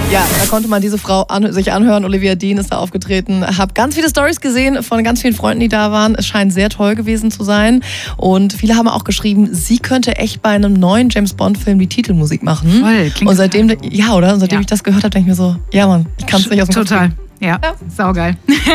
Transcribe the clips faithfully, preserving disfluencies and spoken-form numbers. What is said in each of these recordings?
Ja, da konnte man diese Frau an, sich anhören. Olivia Dean ist da aufgetreten. Hab ganz viele Storys gesehen von ganz vielen Freunden, die da waren. Es scheint sehr toll gewesen zu sein. Und viele haben auch geschrieben, sie könnte echt bei einem neuen James-Bond-Film die Titelmusik machen. Voll, klingt Und seitdem, total. ja, oder? Und seitdem Ja. ich das gehört habe, denke ich mir so, ja Mann, ich kann es nicht aus dem Kopf Total. kriegen. Ja, Ja. saugeil.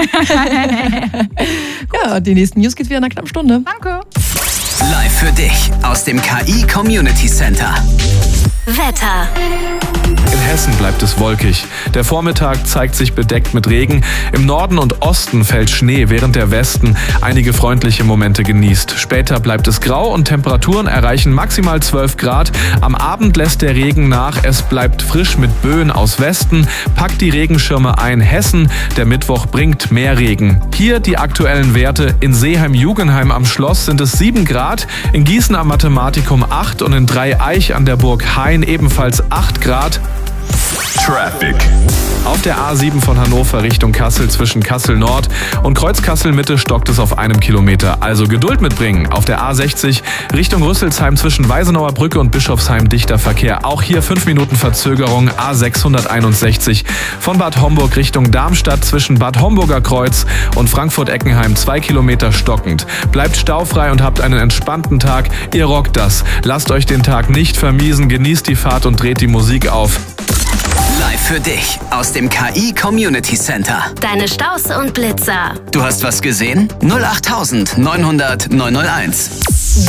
Ja, die nächsten News geht's wieder in einer knappen Stunde. Danke. Live für dich aus dem K I Community Center. Wetter. In Hessen bleibt es wolkig. Der Vormittag zeigt sich bedeckt mit Regen. Im Norden und Osten fällt Schnee, während der Westen einige freundliche Momente genießt. Später bleibt es grau und Temperaturen erreichen maximal zwölf Grad. Am Abend lässt der Regen nach. Es bleibt frisch mit Böen aus Westen. Packt die Regenschirme ein. Hessen, der Mittwoch bringt mehr Regen. Hier die aktuellen Werte. In Seeheim-Jugenheim am Schloss sind es sieben Grad. In Gießen am Mathematikum acht und in Dreieich an der Burg Hain ebenfalls acht Grad. Traffic. Auf der A sieben von Hannover Richtung Kassel zwischen Kassel Nord und Kreuz Kassel Mitte stockt es auf einem Kilometer. Also Geduld mitbringen. Auf der A sechzig Richtung Rüsselsheim zwischen Weisenauer Brücke und Bischofsheim dichter Verkehr. Auch hier fünf Minuten Verzögerung. A sechshunderteinundsechzig von Bad Homburg Richtung Darmstadt zwischen Bad Homburger Kreuz und Frankfurt-Eckenheim zwei Kilometer stockend. Bleibt staufrei und habt einen entspannten Tag. Ihr rockt das. Lasst euch den Tag nicht vermiesen. Genießt die Fahrt und dreht die Musik auf. Live für dich aus dem K I Community Center. Deine Staus und Blitzer. Du hast was gesehen? null acht neunhundert neunhunderteins.